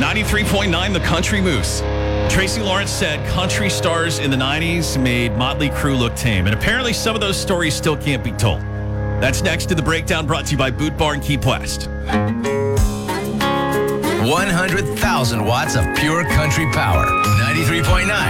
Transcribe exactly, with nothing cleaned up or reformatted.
ninety-three point nine The Country Moose. Tracy Lawrence said country stars in the nineties made Motley Crue look tame. And apparently some of those stories still can't be told. That's next to the breakdown brought to you by Boot Barn Key West. one hundred thousand watts of pure country power. ninety-three point nine